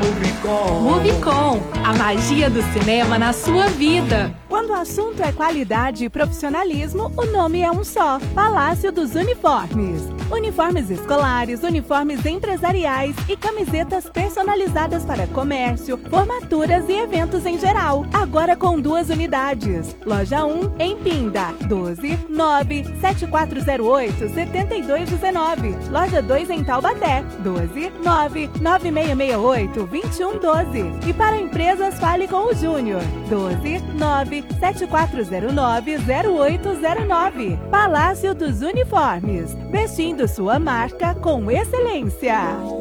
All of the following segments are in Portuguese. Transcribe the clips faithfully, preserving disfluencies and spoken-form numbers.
Movicon. Movicon, a magia do cinema na sua vida. Quando o assunto é qualidade e profissionalismo, o nome é um só: Palácio dos Uniformes. Uniformes escolares, uniformes empresariais e camisetas personalizadas para comércio, formaturas e eventos em geral. Agora com duas unidades. Loja um em Pinda, doze nove sete quatro zero oito sete dois um nove. Loja dois em Taubaté, doze nove nove seis seis oito dois um um doze. E para empresas, fale com o Júnior, doze nove sete quatro zero nove zero oito zero nove. Palácio dos Uniformes, vestindo sua marca com excelência.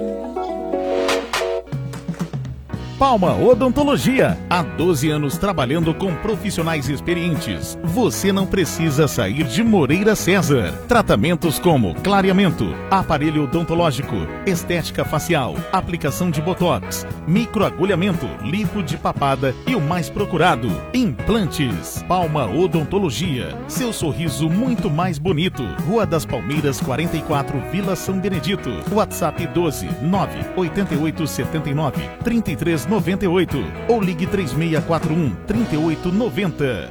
Palma Odontologia, há doze anos trabalhando com profissionais experientes. Você não precisa sair de Moreira César. Tratamentos como clareamento, aparelho odontológico, estética facial, aplicação de botox, microagulhamento, lipo de papada e o mais procurado, implantes. Palma Odontologia, seu sorriso muito mais bonito. Rua das Palmeiras, quarenta e quatro, Vila São Benedito. WhatsApp doze nove oito oito sete nove três três noventa e oito ou ligue três seis quatro um três oito nove zero.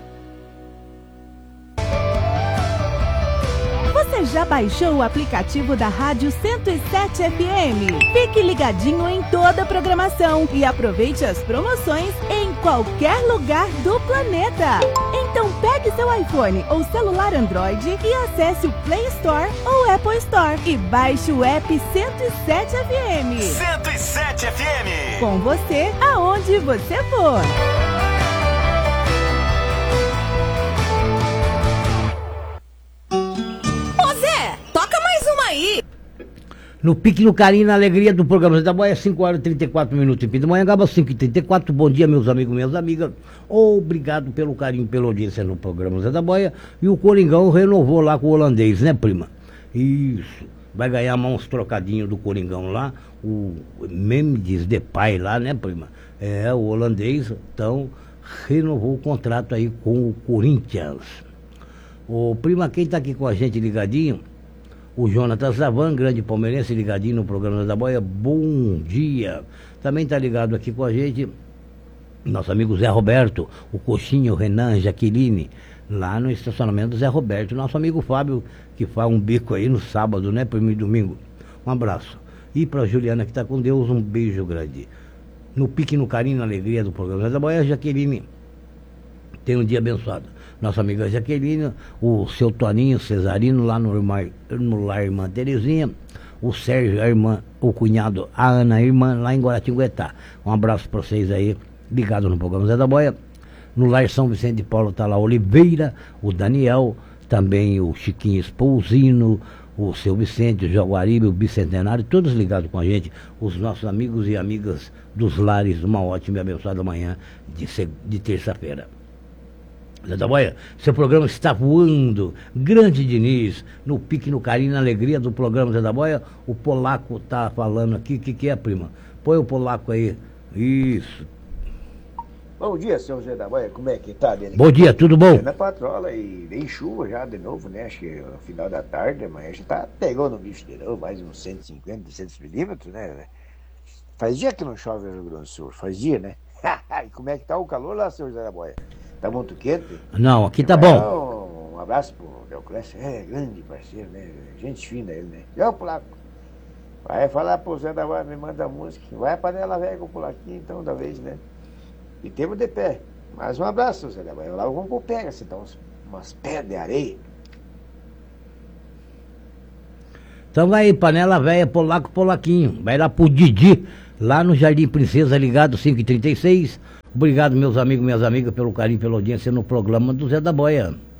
Você já baixou o aplicativo da Rádio cento e sete F M? Fique ligadinho em toda a programação e aproveite as promoções em qualquer lugar do planeta. Então pegue seu iPhone ou celular Android e acesse o Play Store ou Apple Store e baixe o app cento e sete F M. cento e sete F M. Com você, aonde você for. No pique, no carinho, na alegria do programa Zé da Boia, cinco horas e trinta e quatro minutos em Pindamonhangaba, cinco e trinta e quatro. Bom dia, meus amigos, minhas amigas. Obrigado pelo carinho, pela audiência no programa Zé da Boia. E o Coringão renovou lá com o holandês, né, prima? Isso. Vai ganhar mais uns trocadinhos do Coringão lá. O Mendes Depay lá, né, prima? É, o holandês, então, renovou o contrato aí com o Corinthians. Ô, prima, quem tá aqui com a gente ligadinho? O Jonathan Zavan, grande palmeirense, ligadinho no programa da Boia. Bom dia. Também está ligado aqui com a gente nosso amigo Zé Roberto, o Coxinho, o Renan, Jaqueline, lá no estacionamento do Zé Roberto. Nosso amigo Fábio, que faz um bico aí no sábado, né, primeiro domingo. Um abraço. E para a Juliana, que está com Deus, um beijo grande. No pique, no carinho, na alegria do programa da Boia, Jaqueline, tem um dia abençoado. Nossa amiga Jaqueline, o seu Toninho Cesarino, lá no, no lar Irmã Terezinha, o Sérgio, a irmã, o cunhado, a Ana, a irmã, lá em Guaratinguetá. Um abraço para vocês aí, ligado no programa Zé da Boia. No lar São Vicente de Paulo está lá Oliveira, o Daniel, também o Chiquinho Espousino, o seu Vicente, o Jaguaribe, o Bicentenário, todos ligados com a gente, os nossos amigos e amigas dos lares. Uma ótima e abençoada manhã de, de terça-feira. Zé da Boia, seu programa está voando. Grande Diniz, no pique, no carinho, na alegria do programa Zé da Boia. O Polaco tá falando aqui. O que, que é, prima? Põe o Polaco aí. Isso. Bom dia, senhor Zé da Boia. Como é que tá? Dele? Bom dia, tudo bom? Na patrola e vem chuva já de novo, né? Acho que no final da tarde, amanhã já tá pegando o bicho de novo, mais uns cento e cinquenta, duzentos milímetros, né? Faz dia que não chove no Rio Grande do Sul, faz dia, né? E como é que tá o calor lá, senhor Zé da Boia? Tá muito quente? Não, aqui tá bom. Um, um abraço pro Deoclésio, é grande parceiro, né? Gente fina ele, né? E o Polaco. Vai falar pro Zé da Boia, me manda música. Vai a panela velha com o Polaquinho, então, da vez, né? E temos de pé. Mais um abraço, Zé da Boia. Lá vamos pro pega, assim, então, umas pedras de areia. Então vai aí, panela velha, Polaco, Polaquinho. Vai lá pro Didi, lá no Jardim Princesa, ligado cinco e trinta e seis. Obrigado, meus amigos e minhas amigas, pelo carinho, pela audiência no programa do Zé da Boia.